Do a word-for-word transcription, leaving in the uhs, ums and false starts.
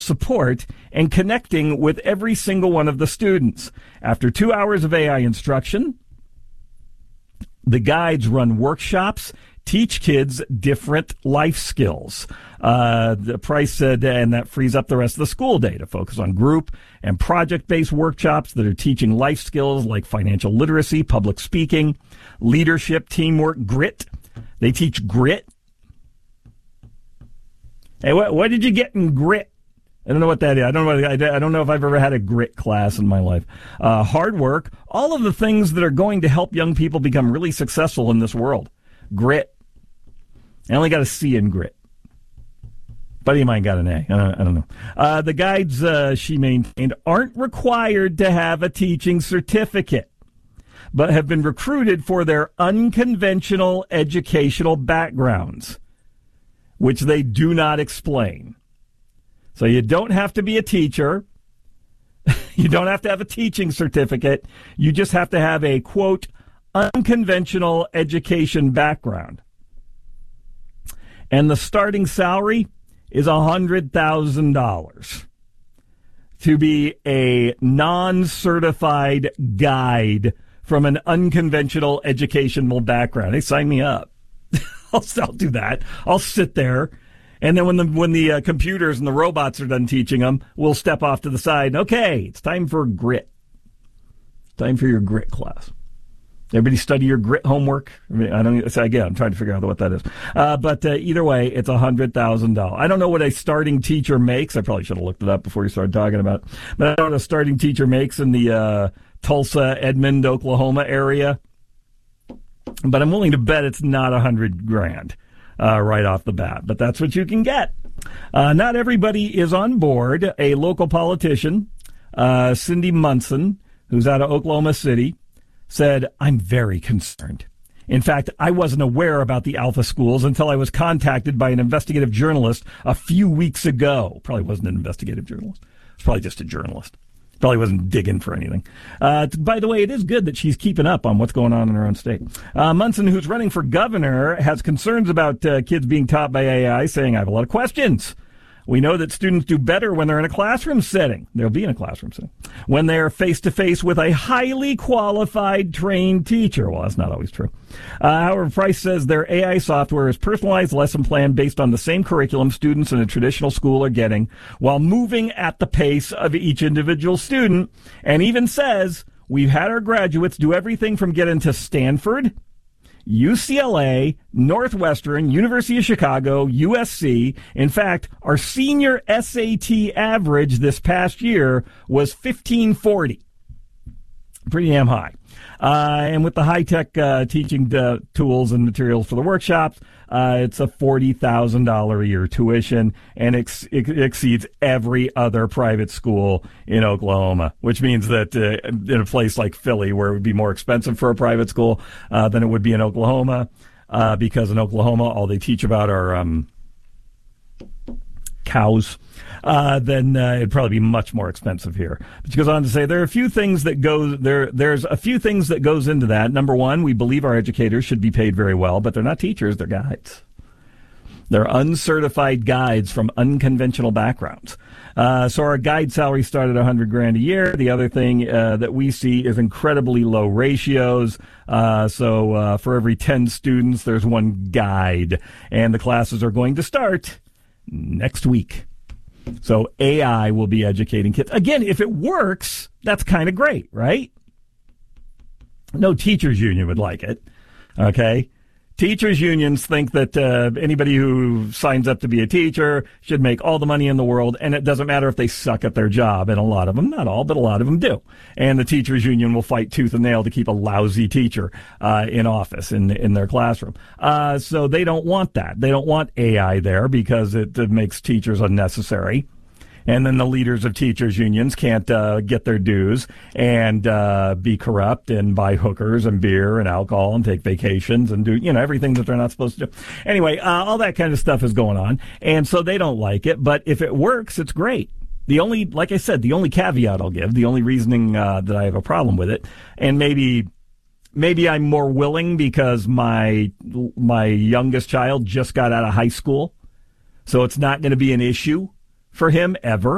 support, and connecting with every single one of the students. After two hours of A I instruction, the guides run workshops, teach kids different life skills. Uh, the Price said, and that frees up the rest of the school day to focus on group and project-based workshops that are teaching life skills like financial literacy, public speaking, leadership, teamwork, grit. They teach grit. Hey, what, what did you get in grit? I don't know what that is. I don't know. I don't know if I've ever had a grit class in my life. Uh, hard work, all of the things that are going to help young people become really successful in this world. Grit. I only got a C in grit. Buddy of mine got an A. I don't, I don't know. Uh, the guides, uh, she maintained, aren't required to have a teaching certificate, but have been recruited for their unconventional educational backgrounds, which they do not explain. So you don't have to be a teacher. You don't have to have a teaching certificate. You just have to have a, quote, unconventional education background. And the starting salary is one hundred thousand dollars to be a non-certified guide from an unconventional educational background. Hey, sign me up. I'll, I'll do that. I'll sit there. And then when the when the uh, computers and the robots are done teaching them, we'll step off to the side. Okay, it's time for grit. Time for your grit class. Everybody study your grit homework. I mean, I don't say again. I'm trying to figure out what that is. Uh, but uh, either way, it's a hundred thousand dollars. I don't know what a starting teacher makes. I probably should have looked it up before you started talking about it. But I don't know what a starting teacher makes in the uh, Tulsa, Edmond, Oklahoma area. But I'm willing to bet it's not a hundred grand uh, right off the bat. But that's what you can get. Uh, not everybody is on board. A local politician, uh, Cindy Munson, who's out of Oklahoma City, said, I'm very concerned. In fact, I wasn't aware about the Alpha schools until I was contacted by an investigative journalist a few weeks ago. Probably wasn't an investigative journalist. It's probably just a journalist. Probably wasn't digging for anything. Uh, by the way, it is good that she's keeping up on what's going on in her own state. Uh, Munson, who's running for governor, has concerns about uh, kids being taught by A I, saying, I have a lot of questions. We know that students do better when they're in a classroom setting. They'll be in a classroom setting. When they're face-to-face with a highly qualified, trained teacher. Well, that's not always true. Uh, however, Price says their A I software is personalized lesson plan based on the same curriculum students in a traditional school are getting, while moving at the pace of each individual student, and even says, we've had our graduates do everything from get into Stanford, U C L A, Northwestern, University of Chicago, U S C. In fact, our senior S A T average this past year was fifteen forty. Pretty damn high. Uh, and with the high-tech uh, teaching uh, tools and materials for the workshops, uh, it's a forty thousand dollars a year tuition, and ex- it exceeds every other private school in Oklahoma, which means that uh, in a place like Philly, where it would be more expensive for a private school uh, than it would be in Oklahoma, uh, because in Oklahoma, all they teach about are um, cows. Uh, then uh, it'd probably be much more expensive here. But she goes on to say there are a few things that go there. There's a few things that goes into that. Number one, we believe our educators should be paid very well, but they're not teachers; they're guides. They're uncertified guides from unconventional backgrounds. Uh, so our guide salary started at a hundred grand a year. The other thing uh, that we see is incredibly low ratios. Uh, so uh, for every ten students, there's one guide, and the classes are going to start next week. So A I will be educating kids. Again, if it works, that's kind of great, right? No teachers union would like it, okay? Teachers unions think that uh, anybody who signs up to be a teacher should make all the money in the world, and it doesn't matter if they suck at their job, and a lot of them, not all, but a lot of them do. And the teachers union will fight tooth and nail to keep a lousy teacher uh, in office, in in their classroom. Uh, so they don't want that. They don't want A I there because it, it makes teachers unnecessary. And then the leaders of teachers unions can't uh, get their dues and uh, be corrupt and buy hookers and beer and alcohol and take vacations and do, you know, everything that they're not supposed to do. Anyway, uh, all that kind of stuff is going on. And so they don't like it. But if it works, it's great. The only, like I said, the only caveat I'll give, the only reasoning uh, that I have a problem with it, and maybe maybe I'm more willing because my my youngest child just got out of high school, so it's not going to be an issue for him ever.